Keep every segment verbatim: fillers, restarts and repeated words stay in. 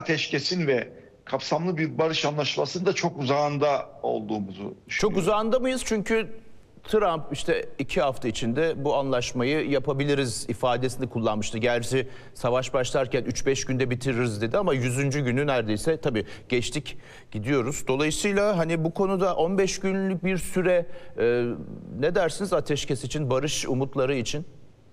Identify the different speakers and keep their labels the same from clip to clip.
Speaker 1: ateşkesin ve kapsamlı bir barış anlaşmasının da çok uzağında olduğumuzu
Speaker 2: Çok
Speaker 1: düşünüyorum.
Speaker 2: uzağında mıyız? Çünkü Trump işte iki hafta içinde bu anlaşmayı yapabiliriz ifadesini kullanmıştı. Gerçi savaş başlarken üç beş günde bitiririz dedi ama yüzüncü günü neredeyse tabii geçtik gidiyoruz. Dolayısıyla hani bu konuda on beş günlük bir süre e, ne dersiniz ateşkes için, barış umutları için?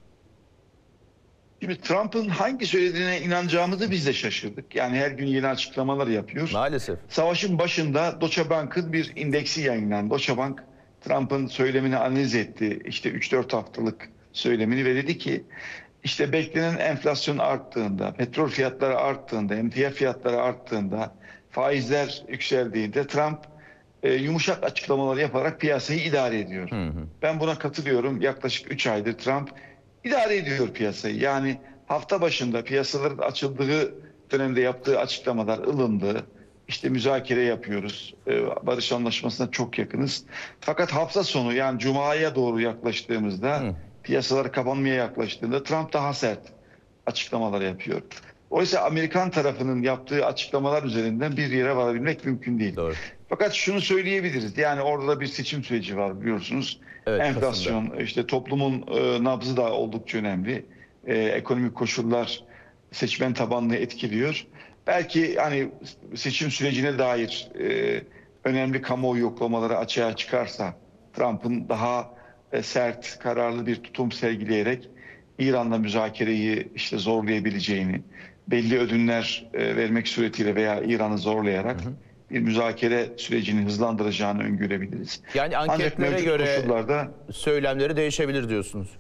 Speaker 1: Şimdi Trump'ın hangi söylediğine inanacağımızı biz de şaşırdık. Yani her gün yeni açıklamalar yapıyor.
Speaker 2: Maalesef.
Speaker 1: Savaşın başında Deutsche Bank'ın bir indeksi yayınlandı. Deutsche Bank Trump'ın söylemini analiz etti. İşte üç dört haftalık söylemini ve dedi ki işte beklenen enflasyon arttığında, petrol fiyatları arttığında, emtia fiyatları arttığında, faizler yükseldiğinde Trump e, yumuşak açıklamalar yaparak piyasayı idare ediyor.
Speaker 2: Hı hı.
Speaker 1: Ben buna katılıyorum. Yaklaşık üç aydır Trump idare ediyor piyasayı. Yani hafta başında piyasaların açıldığı dönemde yaptığı açıklamalar ılımlı. İşte müzakere yapıyoruz. Ee, barış anlaşmasına çok yakınız. Fakat hafta sonu yani Cuma'ya doğru yaklaştığımızda
Speaker 2: Hı.
Speaker 1: piyasalar kapanmaya yaklaştığında Trump daha sert açıklamalar yapıyor. Oysa Amerikan tarafının yaptığı açıklamalar üzerinden bir yere varabilmek mümkün değil.
Speaker 2: Doğru.
Speaker 1: Fakat şunu söyleyebiliriz. Yani orada da bir seçim süreci var biliyorsunuz.
Speaker 2: Evet,
Speaker 1: Enflasyon,
Speaker 2: Kasım'da.
Speaker 1: işte toplumun e, nabzı da oldukça önemli. E, ekonomik koşullar seçmen tabanını etkiliyor. Belki hani seçim sürecine dair e, önemli kamuoyu yoklamaları açığa çıkarsa Trump'ın daha e, sert, kararlı bir tutum sergileyerek İran'la müzakereyi işte zorlayabileceğini, belli ödünler e, vermek suretiyle veya İran'ı zorlayarak
Speaker 2: Hı hı.
Speaker 1: bir müzakere sürecini hızlandıracağını öngörebiliriz.
Speaker 2: Yani
Speaker 1: Ancak
Speaker 2: anketlere
Speaker 1: mevcut
Speaker 2: göre
Speaker 1: koşullarda
Speaker 2: söylemleri değişebilir diyorsunuz.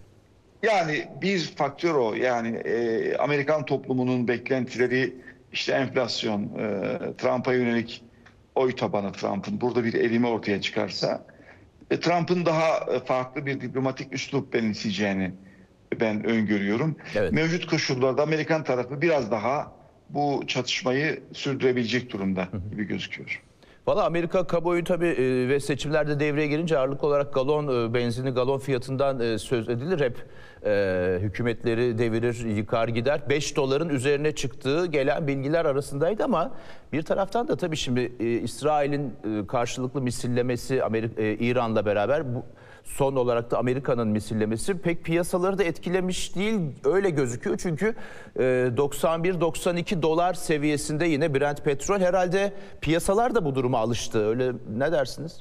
Speaker 1: yani bir faktör o. Yani e, Amerikan toplumunun beklentileri işte enflasyon, e, Trump'a yönelik oy tabanı Trump'ın burada bir erime ortaya çıkarsa e, Trump'ın daha e, farklı bir diplomatik üslup benimseyeceğini ben öngörüyorum.
Speaker 2: Evet.
Speaker 1: Mevcut koşullarda Amerikan tarafı biraz daha bu çatışmayı sürdürebilecek durumda gibi gözüküyor.
Speaker 2: Valla Amerika kamuoyu tabii e, ve seçimlerde devreye girince ağırlıklı olarak galon e, benzini galon fiyatından e, söz edilir. Hep e, hükümetleri devirir, yıkar gider. beş doların üzerine çıktığı gelen bilgiler arasındaydı ama bir taraftan da tabii şimdi e, İsrail'in e, karşılıklı misillemesi Amerika, e, İran'la beraber bu son olarak da Amerika'nın misillemesi pek piyasaları da etkilemiş değil öyle gözüküyor. Çünkü e, doksan bir doksan iki dolar seviyesinde yine Brent petrol herhalde piyasalar da bu duruma alıştı. Öyle ne dersiniz?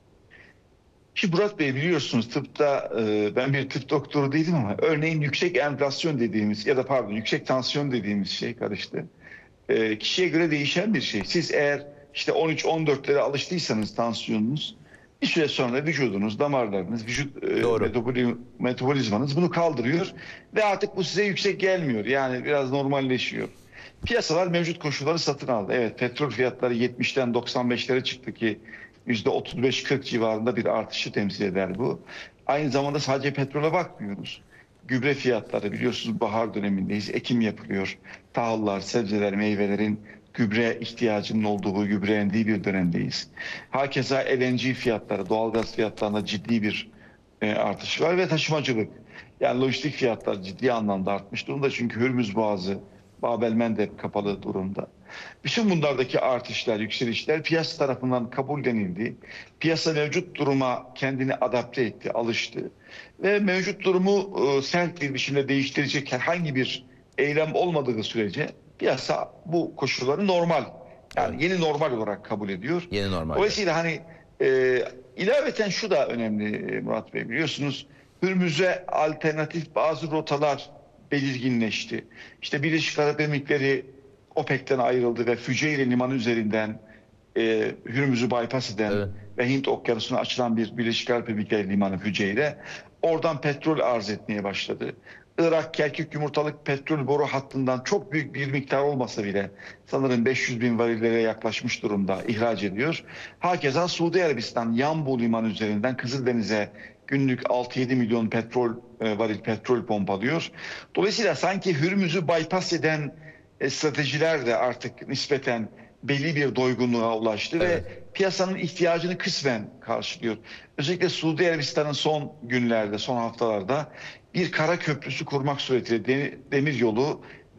Speaker 1: Şimdi Murat Bey biliyorsunuz tıpta e, ben bir tıp doktoru değilim ama örneğin yüksek enflasyon dediğimiz ya da pardon yüksek tansiyon dediğimiz şey karıştı. E, kişiye göre değişen bir şey. Siz eğer işte on üç on dörtlere alıştıysanız tansiyonunuz bir süre sonra vücudunuz, damarlarınız, vücut e,
Speaker 2: Doğru.
Speaker 1: metaboli- metabolizmanız bunu kaldırıyor ve artık bu size yüksek gelmiyor. Yani biraz normalleşiyor. Piyasalar mevcut koşulları satın aldı. Evet petrol fiyatları yetmişten doksan beşlere çıktı ki yüzde otuz beş kırk civarında bir artışı temsil eder bu. Aynı zamanda sadece petrole bakmıyoruz. Gübre fiyatları biliyorsunuz bahar dönemindeyiz. Ekim yapılıyor. Tahıllar, sebzeler, meyvelerin gübre ihtiyacının olduğu, gübrelendiği bir dönemdeyiz. Hakeza L N G fiyatları, doğalgaz fiyatlarında ciddi bir e, artış var ve taşımacılık. Yani lojistik fiyatlar ciddi anlamda artmış durumda. Çünkü Hürmüz Boğazı, Bab-el-Mandeb kapalı durumda. Bütün bunlardaki artışlar, yükselişler piyasa tarafından kabullenildi. Piyasa mevcut duruma kendini adapte etti, alıştı. Ve mevcut durumu e, sert bir biçimde değiştirecek herhangi bir eylem olmadığı sürece piyasa bu koşulları normal, yani
Speaker 2: Evet.
Speaker 1: yeni normal olarak kabul ediyor.
Speaker 2: Yeni normalde.
Speaker 1: Dolayısıyla hani e, ilaveten şu da önemli e, Murat Bey biliyorsunuz. Hürmüz'e alternatif bazı rotalar belirginleşti. İşte Birleşik Arap Emirlikleri OPEC'ten ayrıldı ve Füceyre limanı üzerinden e, Hürmüz'ü bypass eden
Speaker 2: Evet.
Speaker 1: ve Hint Okyanusu'na açılan bir Birleşik Arap Emirlikleri limanı Füceyre. Oradan petrol arz etmeye başladı. Irak Kerkük Yumurtalık petrol boru hattından çok büyük bir miktar olmasa bile sanırım beş yüz bin varillere yaklaşmış durumda ihraç ediyor. Hakeza Suudi Arabistan Yanbu limanı üzerinden Kızıldeniz'e günlük altı yedi milyon petrol e, varil petrol pompalıyor. Dolayısıyla sanki Hürmüz'ü bypass eden e, stratejiler de artık nispeten belli bir doygunluğa ulaştı
Speaker 2: Evet.
Speaker 1: ve piyasanın ihtiyacını kısmen karşılıyor. Özellikle Suudi Arabistan'ın son günlerde, son haftalarda bir kara köprüsü kurmak suretiyle demir yolu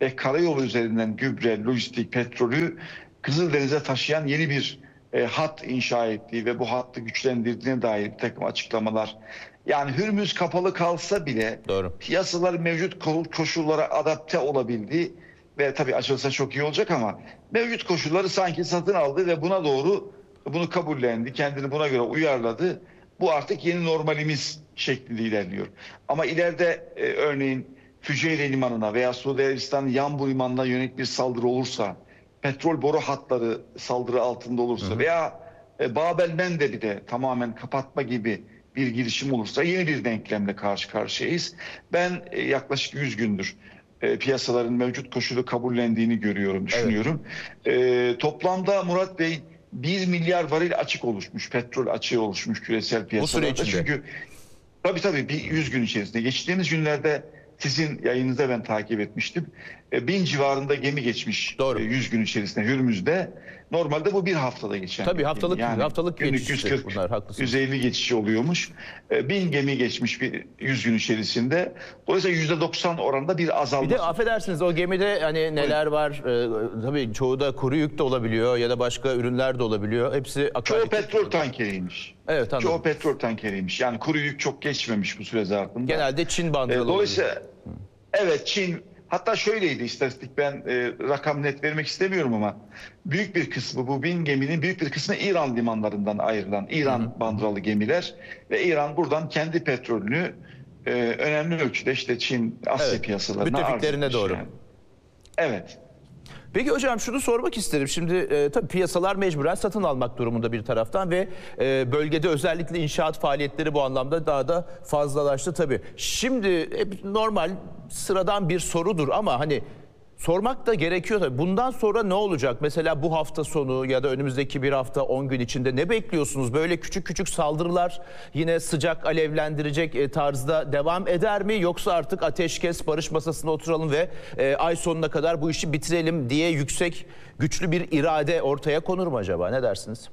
Speaker 1: ve karayolu üzerinden gübre, lojistik, petrolü Kızıldeniz'e taşıyan yeni bir e, hat inşa ettiği ve bu hattı güçlendirdiğine dair bir takım açıklamalar. Yani Hürmüz kapalı kalsa bile
Speaker 2: Doğru.
Speaker 1: piyasalar mevcut koşullara adapte olabildi ve tabii açılsa çok iyi olacak ama mevcut koşulları sanki satın aldı ve buna doğru bunu kabullendi, kendini buna göre uyarladı. Bu artık yeni normalimiz şeklinde ilerliyor. Ama ileride e, örneğin Füceyre Limanı'na veya Suudi Arabistan'ın Yanbu Limanı'na yönelik bir saldırı olursa, petrol boru hatları saldırı altında olursa hı hı. veya e, Babel Mendebi de tamamen kapatma gibi bir girişim olursa yeni bir denklemle karşı karşıyayız. Ben e, yaklaşık yüz gündür e, piyasaların mevcut koşulu kabullendiğini görüyorum, düşünüyorum. Evet. E, toplamda Murat Bey bir milyar varil açık oluşmuş, petrol açığı oluşmuş küresel piyasalarda. Bu süre içinde. Çünkü tabii tabii bir yüz gün içerisinde. Geçtiğimiz günlerde sizin yayınınızda ben takip etmiştim. Bin civarında gemi geçmiş. Doğru. yüz gün içerisinde Hürmüz'de. Normalde bu bir haftada geçen.
Speaker 2: Tabii haftalık yani haftalık
Speaker 1: günlük yüz kırk bunlar, yüz elli geçişi oluyormuş. Bin gemi geçmiş bir yüz gün içerisinde. Dolayısıyla yüzde doksan oranda bir azalma.
Speaker 2: Bir de affedersiniz o gemide hani neler var? Ee, tabii çoğu da kuru yük de olabiliyor ya da başka ürünler de olabiliyor. Hepsi
Speaker 1: akaryakıt. Çoğu petrol tankeriymiş.
Speaker 2: Evet, anladım.
Speaker 1: Çoğu petrol tankeriymiş. Yani kuru yük çok geçmemiş bu süre zarfında.
Speaker 2: Genelde Çin bandıralı.
Speaker 1: Ee, dolayısıyla oluyor. Evet Çin, hatta şöyleydi istatistik, ben e, rakam net vermek istemiyorum ama büyük bir kısmı, bu bin geminin büyük bir kısmı İran limanlarından ayrılan İran hı hı. bandıralı gemiler ve İran buradan kendi petrolünü e, önemli ölçüde işte Çin, Asya evet. piyasalarına
Speaker 2: müttefiklerine doğru. Yani.
Speaker 1: Evet.
Speaker 2: Peki hocam şunu sormak isterim. Şimdi e, tabii piyasalar mecburen satın almak durumunda bir taraftan ve e, bölgede özellikle inşaat faaliyetleri bu anlamda daha da fazlalaştı tabii. Şimdi e, normal sıradan bir sorudur ama hani sormak da gerekiyor tabii. Bundan sonra ne olacak? Mesela bu hafta sonu ya da önümüzdeki bir hafta on gün içinde ne bekliyorsunuz? Böyle küçük küçük saldırılar yine sıcak alevlendirecek tarzda devam eder mi? Yoksa artık ateşkes, barış masasına oturalım ve e, ay sonuna kadar bu işi bitirelim diye yüksek, güçlü bir irade ortaya konur mu acaba? Ne dersiniz?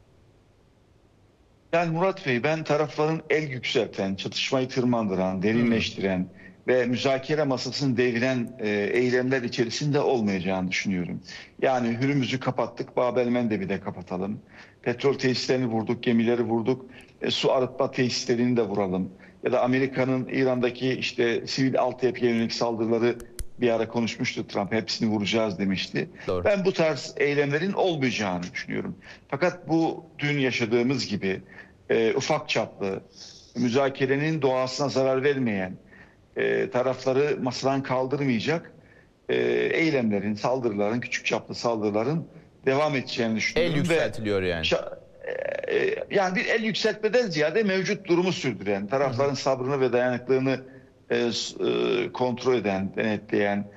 Speaker 1: Yani Murat Bey, ben tarafların el yükselten, çatışmayı tırmandıran, derinleştiren hmm. ve müzakere masasını deviren e, eylemler içerisinde olmayacağını düşünüyorum. Yani Hürmüz'ü kapattık, Babel Mendeb'i de kapatalım. Petrol tesislerini vurduk, gemileri vurduk, e, su arıtma tesislerini de vuralım. Ya da Amerika'nın İran'daki işte sivil altyapıya yönelik saldırıları bir ara konuşmuştu Trump, hepsini vuracağız demişti. Doğru. Ben bu tarz eylemlerin olmayacağını düşünüyorum. Fakat bu dün yaşadığımız gibi e, ufak çaplı, müzakerenin doğasına zarar vermeyen, E, tarafları masadan kaldırmayacak e, eylemlerin, saldırıların, küçük çaplı saldırıların devam edeceğini düşünüyorum.
Speaker 2: El yükseltiliyor ve, yani.
Speaker 1: E, e, yani bir el yükseltmeden ziyade mevcut durumu sürdüren, tarafların Hı-hı. sabrını ve dayanıklılığını e, e, kontrol eden, denetleyen,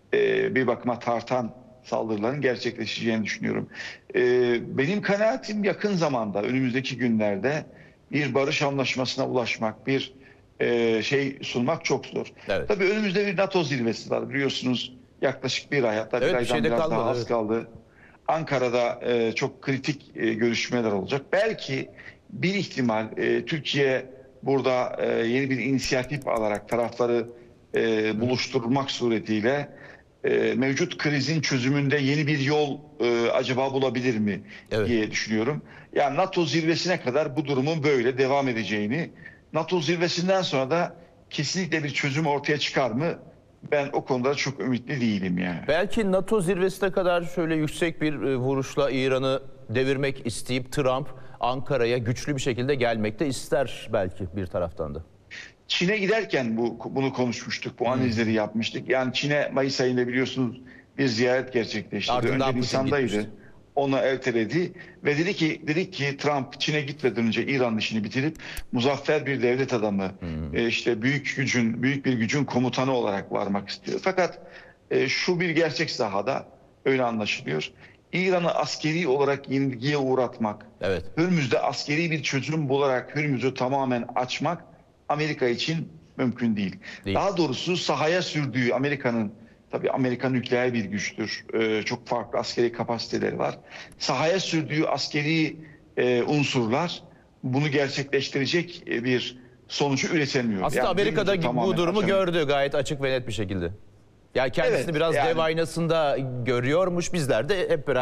Speaker 1: e, bir bakıma tartan saldırıların gerçekleşeceğini düşünüyorum. E, benim kanaatim yakın zamanda, önümüzdeki günlerde bir barış anlaşmasına ulaşmak, bir Ee, şey sunmak çok zor. Evet. Tabii önümüzde bir NATO zirvesi var biliyorsunuz, yaklaşık bir ay, hatta evet, bir aydan bir biraz kalmadı, daha az evet. kaldı. Ankara'da e, çok kritik e, görüşmeler olacak. Belki bir ihtimal e, Türkiye burada e, yeni bir inisiyatif alarak tarafları e, buluşturmak suretiyle e, mevcut krizin çözümünde yeni bir yol e, acaba bulabilir mi evet. diye düşünüyorum. Yani NATO zirvesine kadar bu durumun böyle devam edeceğini, NATO zirvesinden sonra da kesinlikle bir çözüm ortaya çıkar mı? Ben o konuda çok ümitli değilim yani.
Speaker 2: Belki NATO zirvesine kadar şöyle yüksek bir vuruşla İran'ı devirmek isteyip Trump Ankara'ya güçlü bir şekilde gelmek de ister belki bir taraftan da.
Speaker 1: Çin'e giderken bu bunu konuşmuştuk, bu analizleri hmm. yapmıştık. Yani Çin'e Mayıs ayında biliyorsunuz bir ziyaret gerçekleştirdi. Önce Nisan'daydı. Onu erteledi ve dedi ki dedik ki Trump Çin'e gitmeden önce İran işini bitirip muzaffer bir devlet adamı, hmm. e, işte büyük gücün, büyük bir gücün komutanı olarak varmak istiyor. Fakat e, şu bir gerçek sahada öyle anlaşılıyor. İran'ı askeri olarak yenilgiye uğratmak, evet. Hürmüz'de askeri bir çözüm bularak Hürmüz'ü tamamen açmak Amerika için mümkün değil. değil. Daha doğrusu sahaya sürdüğü Amerika'nın, tabii Amerika nükleer bir güçtür. Ee, çok farklı askeri kapasiteleri var. Sahaya sürdüğü askeri e, unsurlar bunu gerçekleştirecek bir sonucu üretemiyor.
Speaker 2: Aslında yani Amerika'da bu durumu açamıyor. gördü gayet açık ve net bir şekilde. Yani kendisini
Speaker 1: Evet,
Speaker 2: biraz
Speaker 1: yani-
Speaker 2: dev aynasında görüyormuş. Bizler de hep beraber